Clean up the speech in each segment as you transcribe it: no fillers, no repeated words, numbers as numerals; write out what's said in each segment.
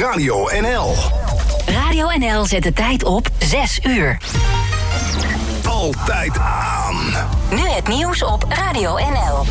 Radio NL. Radio NL zet de tijd op 6 uur. Altijd aan. Nu het nieuws op Radio NL.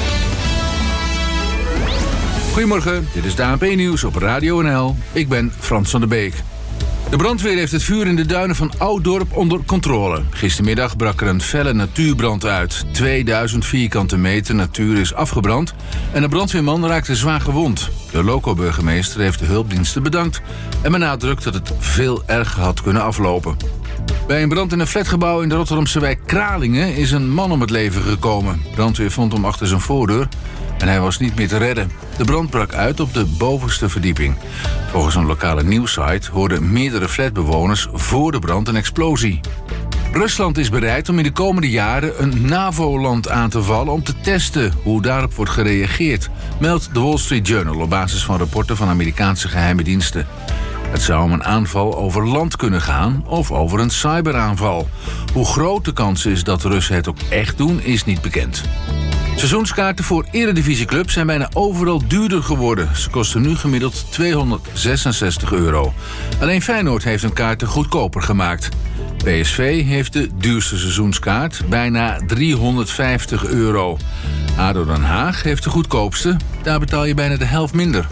Goedemorgen, dit is de ANP-nieuws op Radio NL. Ik ben Frans van der Beek. De brandweer heeft het vuur in de duinen van Ouddorp onder controle. Gistermiddag brak er een felle natuurbrand uit. 2000 vierkante meter natuur is afgebrand en de brandweerman raakte zwaar gewond. De loco-burgemeester heeft de hulpdiensten bedankt en benadrukt dat het veel erger had kunnen aflopen. Bij een brand in een flatgebouw in de Rotterdamse wijk Kralingen is een man om het leven gekomen. Brandweer vond hem achter zijn voordeur en hij was niet meer te redden. De brand brak uit op de bovenste verdieping. Volgens een lokale nieuwssite hoorden meerdere flatbewoners voor de brand een explosie. Rusland is bereid om in de komende jaren een NAVO-land aan te vallen om te testen hoe daarop wordt gereageerd, meldt de Wall Street Journal op basis van rapporten van Amerikaanse geheime diensten. Het zou om een aanval over land kunnen gaan of over een cyberaanval. Hoe groot de kans is dat de Russen het ook echt doen, is niet bekend. Seizoenskaarten voor eredivisieclubs zijn bijna overal duurder geworden. Ze kosten nu gemiddeld €266. Alleen Feyenoord heeft hun kaarten goedkoper gemaakt. PSV heeft de duurste seizoenskaart, bijna €350. ADO Den Haag heeft de goedkoopste, daar betaal je bijna de helft minder.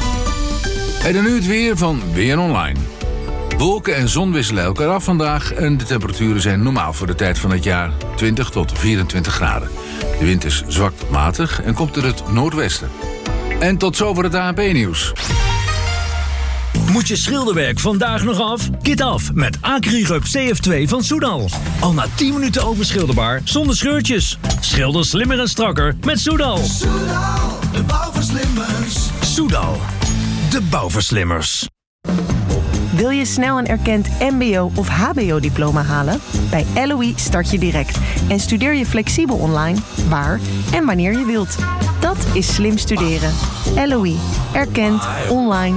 En dan nu het weer van Weer Online. Wolken en zon wisselen elkaar af vandaag en de temperaturen zijn normaal voor de tijd van het jaar, 20 tot 24 graden. De wind is zwak tot matig en komt uit het noordwesten. En tot zover het ANP-nieuws. Moet je schilderwerk vandaag nog af? Kit af met Acryrup CF2 van Soudal. Al na 10 minuten overschilderbaar zonder scheurtjes. Schilder slimmer en strakker met Soudal. Soudal, de bouwverslimmers. Soudal, de bouwverslimmers. Wil je snel een erkend mbo- of hbo-diploma halen? Bij LOE start je direct en studeer je flexibel online, waar en wanneer je wilt. Dat is slim studeren. LOE, erkend, online